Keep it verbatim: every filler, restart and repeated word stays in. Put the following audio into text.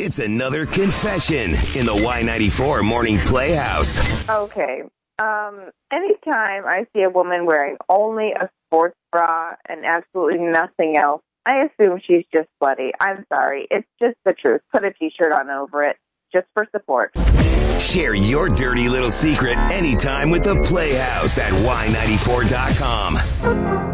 It's another confession in the Y ninety-four Morning Playhouse. Okay. Um, anytime I see a woman wearing only a sports bra and absolutely nothing else, I assume she's just slutty. I'm sorry. It's just the truth. Put a T-shirt on over it, just for support. Share your dirty little secret anytime with the Playhouse at Y ninety-four dot com.